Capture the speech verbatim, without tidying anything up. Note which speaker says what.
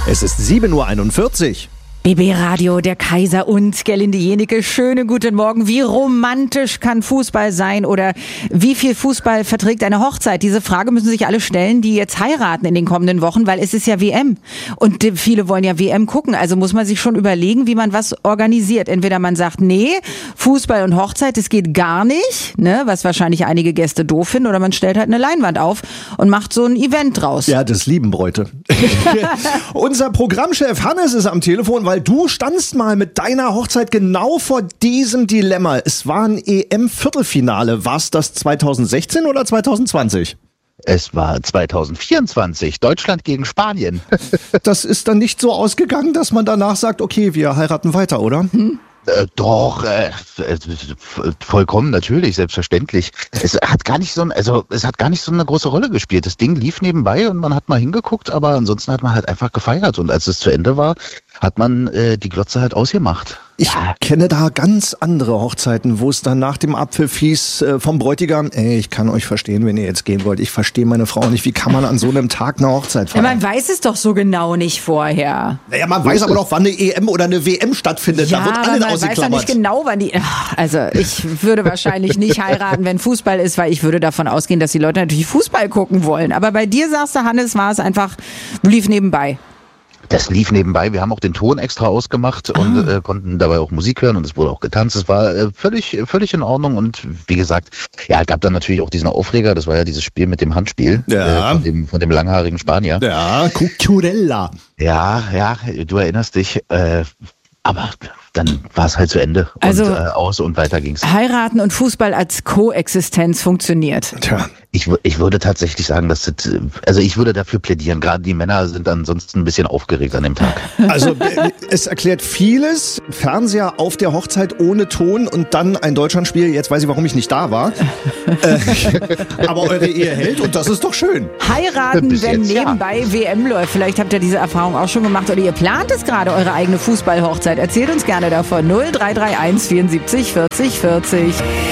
Speaker 1: Es ist sieben Uhr einundvierzig.
Speaker 2: B B Radio, der Kaiser und Gerlinde Jenecke. Schönen guten Morgen. Wie romantisch kann Fußball sein oder wie viel Fußball verträgt eine Hochzeit? Diese Frage müssen sich alle stellen, die jetzt heiraten in den kommenden Wochen, weil es ist ja W M. Und viele wollen ja W M gucken. Also muss man sich schon überlegen, wie man was organisiert. Entweder man sagt, nee, Fußball und Hochzeit, das geht gar nicht, ne, was wahrscheinlich einige Gäste doof finden. Oder man stellt halt eine Leinwand auf und macht so ein Event draus.
Speaker 1: Ja, das lieben Bräute. Unser Programmchef Hannes ist am Telefon, weil du standst mal mit deiner Hochzeit genau vor diesem Dilemma. Es war ein E M-Viertelfinale. War es das zweitausendsechzehn oder zweitausendzwanzig?
Speaker 3: Es war zweitausendvierundzwanzig, Deutschland gegen Spanien.
Speaker 1: Das ist dann nicht so ausgegangen, dass man danach sagt, okay, wir heiraten weiter, oder? Hm?
Speaker 3: Äh, doch, äh, vollkommen natürlich, selbstverständlich. Es hat gar nicht so ein, also es hat gar nicht so eine große Rolle gespielt. Das Ding lief nebenbei und man hat mal hingeguckt, aber ansonsten hat man halt einfach gefeiert. Und als es zu Ende war, hat man äh, die Glotze halt ausgemacht.
Speaker 1: Ich ja. kenne da ganz andere Hochzeiten, wo es dann nach dem Apfel hieß äh, vom Bräutigam, ey, ich kann euch verstehen, wenn ihr jetzt gehen wollt. Ich verstehe meine Frau nicht. Wie kann man an so einem Tag eine Hochzeit feiern?
Speaker 2: Ja, man weiß es doch so genau nicht vorher.
Speaker 1: Naja, man weiß aber doch, wann eine E M oder eine W M stattfindet.
Speaker 2: Ja,
Speaker 1: da wird
Speaker 2: aber
Speaker 1: alles
Speaker 2: man weiß doch nicht genau, wann die... Also ich würde wahrscheinlich nicht heiraten, wenn Fußball ist, weil ich würde davon ausgehen, dass die Leute natürlich Fußball gucken wollen. Aber bei dir, sagst du, Hannes, war es einfach, lief nebenbei.
Speaker 3: Das lief nebenbei. Wir haben auch den Ton extra ausgemacht ah. und äh, konnten dabei auch Musik hören und es wurde auch getanzt. Es war äh, völlig, völlig in Ordnung und wie gesagt, ja, gab dann natürlich auch diesen Aufreger. Das war ja dieses Spiel mit dem Handspiel
Speaker 1: ja.
Speaker 3: äh, von dem, von dem langhaarigen Spanier.
Speaker 1: Ja, Cucurella.
Speaker 3: Ja, ja, du erinnerst dich. Äh, aber dann war es halt zu Ende
Speaker 2: also,
Speaker 3: und äh, aus und weiter ging's.
Speaker 2: Heiraten und Fußball als Koexistenz funktioniert.
Speaker 1: Tja.
Speaker 3: Ich, ich würde tatsächlich sagen, dass das, also ich würde dafür plädieren. Gerade die Männer sind ansonsten ein bisschen aufgeregt an dem Tag.
Speaker 1: Also es erklärt vieles. Fernseher auf der Hochzeit ohne Ton und dann ein Deutschlandspiel. Jetzt weiß ich, warum ich nicht da war. äh, aber eure Ehe hält und das ist doch schön.
Speaker 2: Heiraten,
Speaker 3: Bis
Speaker 2: wenn
Speaker 3: jetzt,
Speaker 2: nebenbei
Speaker 3: ja.
Speaker 2: W M läuft. Vielleicht habt ihr diese Erfahrung auch schon gemacht oder ihr plant es gerade, eure eigene Fußballhochzeit. Erzählt uns gerne davon. null drei drei eins vierundsiebzig vierzig vierzig.